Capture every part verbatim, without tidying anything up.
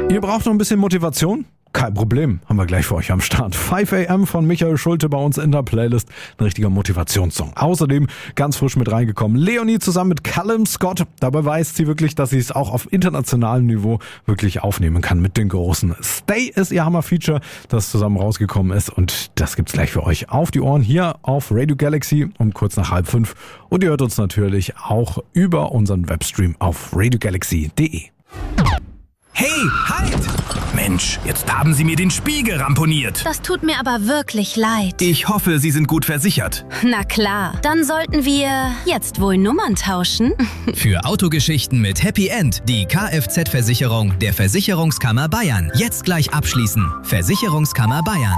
Ihr braucht noch ein bisschen Motivation? Kein Problem, haben wir gleich für euch am Start. fünf a m von Michael Schulte bei uns in der Playlist. Ein richtiger Motivationssong. Außerdem ganz frisch mit reingekommen Leonie zusammen mit Callum Scott. Dabei weiß sie wirklich, dass sie es auch auf internationalem Niveau wirklich aufnehmen kann mit den Großen. Stay ist ihr Hammer-Feature, das zusammen rausgekommen ist. Und das gibt's gleich für euch auf die Ohren hier auf Radio Galaxy um kurz nach halb fünf. Und ihr hört uns natürlich auch über unseren Webstream auf radio galaxy punkt de. Hey, halt! Mensch, jetzt haben Sie mir den Spiegel ramponiert. Das tut mir aber wirklich leid. Ich hoffe, Sie sind gut versichert. Na klar, dann sollten wir jetzt wohl Nummern tauschen. Für Autogeschichten mit Happy End die Kfz-Versicherung der Versicherungskammer Bayern. Jetzt gleich abschließen. Versicherungskammer Bayern.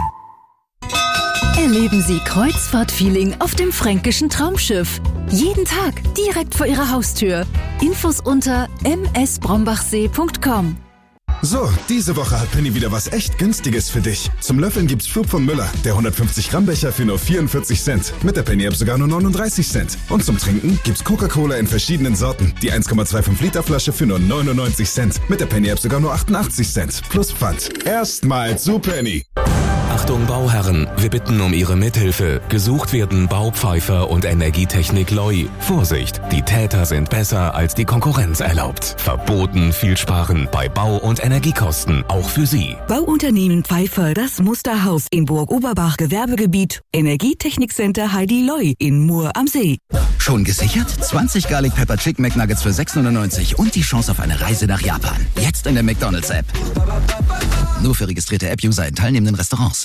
Erleben Sie Kreuzfahrt-Feeling auf dem fränkischen Traumschiff. Jeden Tag direkt vor Ihrer Haustür. Infos unter m s brombachsee punkt com. So, diese Woche hat Penny wieder was echt Günstiges für dich. Zum Löffeln gibt's Flug von Müller, der hundertfünfzig Gramm Becher für nur vierundvierzig Cent. Mit der Penny App sogar nur neununddreißig Cent. Und zum Trinken gibt's Coca-Cola in verschiedenen Sorten. Die eins Komma fünfundzwanzig Liter Flasche für nur neunundneunzig Cent. Mit der Penny App sogar nur achtundachtzig Cent. Plus Pfand. Erstmal zu Penny. Achtung Bauherren, wir bitten um Ihre Mithilfe. Gesucht werden Baupfeifer und Energietechnik Loi. Vorsicht, die Täter sind besser als die Konkurrenz erlaubt. Verboten viel sparen bei Bau- und Energiekosten, auch für Sie. Bauunternehmen Pfeifer, das Musterhaus in Burg-Oberbach Gewerbegebiet. Energietechnikcenter Heidi Loi in Mur am See. Schon gesichert? zwanzig Garlic Pepper Chicken McNuggets für sechs neunundneunzig und die Chance auf eine Reise nach Japan. Jetzt in der McDonald's-App. Nur für registrierte App-User in teilnehmenden Restaurants.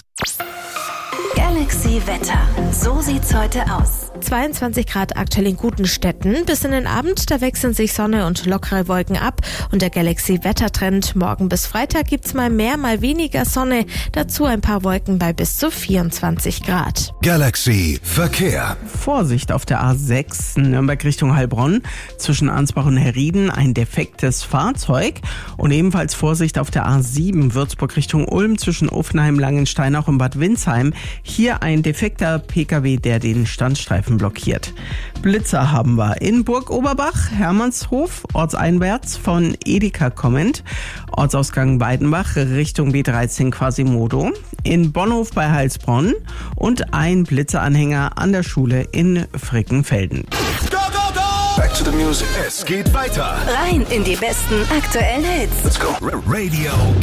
Galaxy Wetter. So sieht's heute aus. zweiundzwanzig Grad aktuell in guten Städten. Bis in den Abend, da wechseln sich Sonne und lockere Wolken ab. Und der Galaxy-Wettertrend. Morgen bis Freitag gibt's mal mehr, mal weniger Sonne. Dazu ein paar Wolken bei bis zu vierundzwanzig Grad. Galaxy Verkehr. Vorsicht auf der A sechs Nürnberg Richtung Heilbronn. Zwischen Ansbach und Herrieden ein defektes Fahrzeug. Und ebenfalls Vorsicht auf der A sieben Würzburg Richtung Ulm zwischen Uffenheim, Langensteinach und Bad Windsheim. Hier ein defekter P K W, der den Standstreifen blockiert. Blitzer haben wir in Burg Oberbach, Hermannshof, ortseinwärts von Edeka kommend, Ortsausgang Weidenbach Richtung B dreizehn Quasimodo, in Bonhof bei Heilsbronn und ein Blitzeranhänger an der Schule in Frickenfelden. Go, go, go! Back to the music. Es geht weiter. Rein in die besten aktuellen Hits. Let's go. Radio